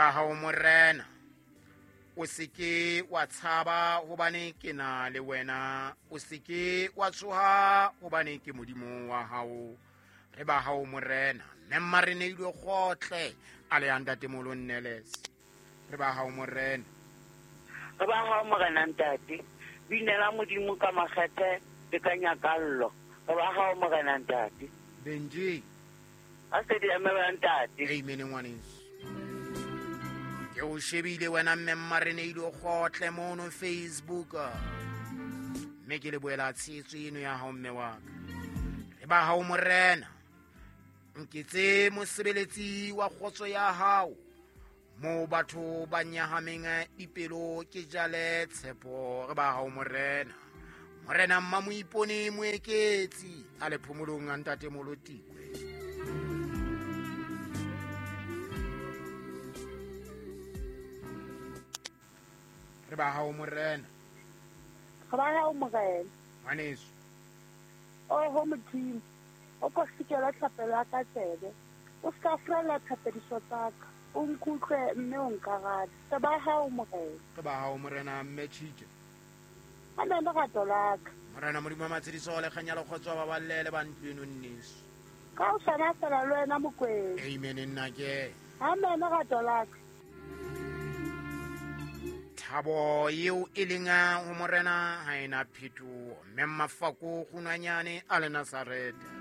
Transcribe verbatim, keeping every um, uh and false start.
hao morena o seke wa tshaba hobane ke na le wena, o seke wa tshoha hobane ke modimo wa hao. Re ba hao morena memma re neilwe gotle a le Ntate Neles. Re ba hao morena re ba hao morena ntate binela modimo ka makgethe le ka nyakallo. Re ba hao morena ntate Benji a se di emela ntate. amen ngwaneso. Ke o shebile wena memma re neilwe gotle mono Facebook, mme ke le boela tshetso eno ya hao mme wa ka. Re ba hao morena nketse mosebeletsi wa kgotso ya hao mo batho ba nyahameng dipelo ke jale tshepo. Re ba hao morena morena mma mo ipone moeketsi a le phomolong a Ntate Tikwe. Re ba hao morena Re ba hao morena ngwaneso. o ho modimo o ko sikela tlhapela ka tsebe, o ska frela tlhapediso tsaka, o nkutlwe mme o nkarate. Re ba hao morena Re ba hao morena mme Tshitje. a ne le gato laka Morena modimo matsediso le kganya le kgotso ba ballele ba ntlo eno nneso. ka o sana fela le wena mokwedi. Amen nna ke a ne le gato laka thabo yeo e leng ho morena ha ena phetho. Mme Mafako kgunanyane a le Nasarete.